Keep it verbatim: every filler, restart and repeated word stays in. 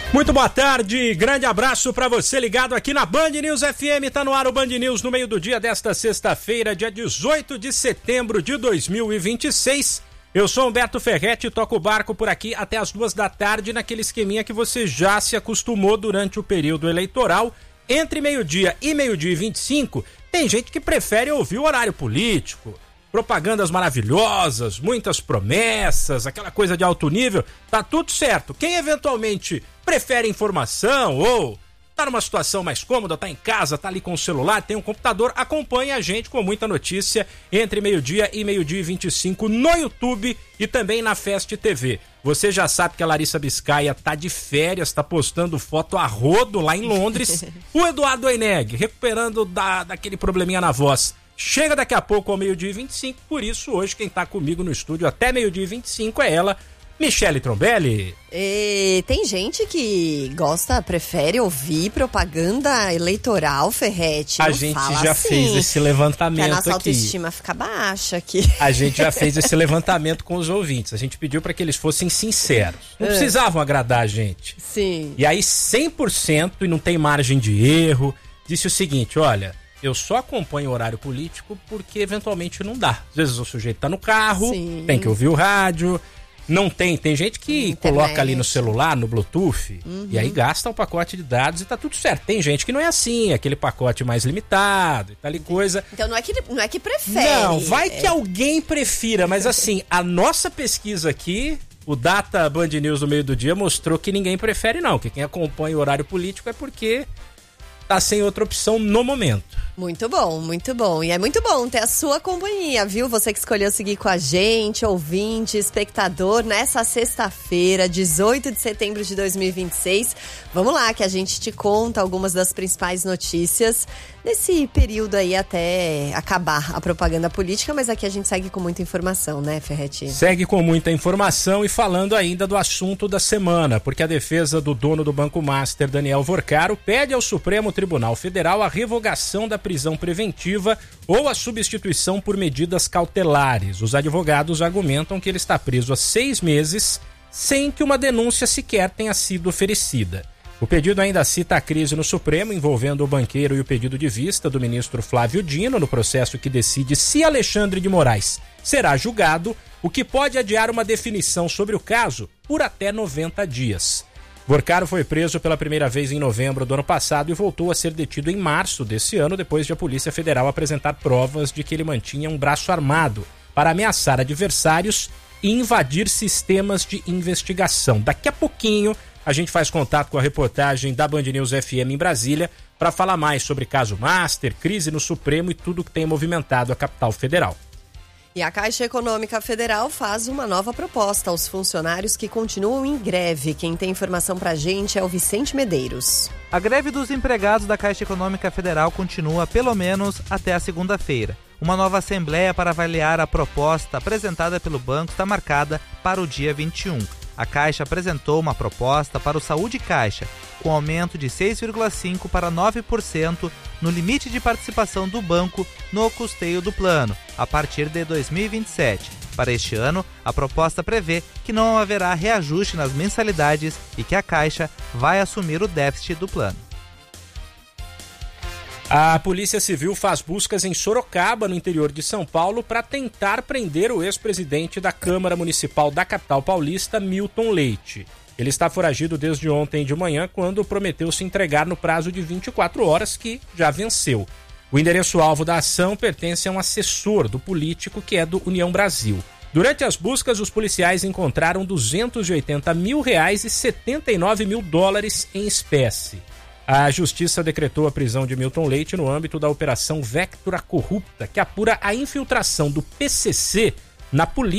Muito boa tarde, grande abraço para você ligado aqui na Band News F M, tá no ar o Band News no meio do dia desta sexta-feira, dia dezoito de setembro de dois mil e vinte e seis. Eu sou Humberto Ferretti e toco o barco por aqui até as duas da tarde naquele esqueminha que você já se acostumou durante o período eleitoral. Entre meio-dia e meio-dia e vinte e cinco, tem gente que prefere ouvir o horário político. Propagandas maravilhosas, muitas promessas, aquela coisa de alto nível, tá tudo certo. Quem eventualmente prefere informação ou tá numa situação mais cômoda, tá em casa, tá ali com o celular, tem um computador, acompanha a gente com muita notícia entre meio-dia e meio-dia e vinte e cinco no YouTube e também na Fest T V. Você já sabe que a Larissa Biscaia tá de férias, tá postando foto a rodo lá em Londres. O Eduardo Eneg, recuperando da, daquele probleminha na voz, chega daqui a pouco ao meio-dia e vinte e cinco, por isso hoje quem tá comigo no estúdio até meio-dia e vinte e cinco é ela, Michele Trombelli. E tem gente que gosta, prefere ouvir propaganda eleitoral, Ferretti. A gente já assim, fez esse levantamento aqui. A nossa autoestima fica baixa aqui. A gente já fez esse levantamento com os ouvintes. A gente pediu para que eles fossem sinceros. Não é. precisavam agradar a gente. Sim. E aí cem por cento, e não tem margem de erro, disse o seguinte, olha, eu só acompanho o horário político porque eventualmente não dá. Às vezes o sujeito tá no carro, Sim. tem que ouvir o rádio. Não tem, tem gente que Internet. coloca ali no celular, no Bluetooth, uhum. e aí gasta um pacote de dados e tá tudo certo. Tem gente que não é assim, aquele pacote mais limitado e tal e coisa. Então não é que, não é que prefere. Não, vai que alguém prefira, mas assim, a nossa pesquisa aqui, o Data Band News no meio do dia mostrou que ninguém prefere não, que quem acompanha o horário político é porque tá sem outra opção no momento. Muito bom, muito bom. E é muito bom ter a sua companhia, viu? Você que escolheu seguir com a gente, ouvinte, espectador, nessa sexta-feira, dezoito de setembro de dois mil e vinte e seis. Vamos lá, que a gente te conta algumas das principais notícias nesse período aí até acabar a propaganda política, mas aqui a gente segue com muita informação, né, Ferretti? Segue com muita informação e falando ainda do assunto da semana, porque a defesa do dono do Banco Master, Daniel Vorcaro, pede ao Supremo Tribunal Federal a revogação da prisão preventiva ou a substituição por medidas cautelares. Os advogados argumentam que ele está preso há seis meses sem que uma denúncia sequer tenha sido oferecida. O pedido ainda cita a crise no Supremo envolvendo o banqueiro e o pedido de vista do ministro Flávio Dino no processo que decide se Alexandre de Moraes será julgado, o que pode adiar uma definição sobre o caso por até noventa dias. Vorcaro foi preso pela primeira vez em novembro do ano passado e voltou a ser detido em março desse ano, depois de a Polícia Federal apresentar provas de que ele mantinha um braço armado para ameaçar adversários e invadir sistemas de investigação. Daqui a pouquinho a gente faz contato com a reportagem da Band News F M em Brasília para falar mais sobre caso Master, crise no Supremo e tudo que tem movimentado a capital federal. E a Caixa Econômica Federal faz uma nova proposta aos funcionários que continuam em greve. Quem tem informação pra gente é o Vicente Medeiros. A greve dos empregados da Caixa Econômica Federal continua pelo menos até a segunda-feira. Uma nova assembleia para avaliar a proposta apresentada pelo banco está marcada para o dia vinte e um. A Caixa apresentou uma proposta para o Saúde Caixa, com aumento de seis vírgula cinco por cento para nove por cento no limite de participação do banco no custeio do plano, a partir de dois mil e vinte e sete. Para este ano, a proposta prevê que não haverá reajuste nas mensalidades e que a Caixa vai assumir o déficit do plano. A Polícia Civil faz buscas em Sorocaba, no interior de São Paulo, para tentar prender o ex-presidente da Câmara Municipal da capital paulista, Milton Leite. Ele está foragido desde ontem de manhã, quando prometeu se entregar no prazo de vinte e quatro horas, que já venceu. O endereço-alvo da ação pertence a um assessor do político, que é do União Brasil. Durante as buscas, os policiais encontraram duzentos e oitenta mil reais e setenta e nove mil dólares em espécie. A Justiça decretou a prisão de Milton Leite no âmbito da Operação Vectura Corrupta, que apura a infiltração do P C C na política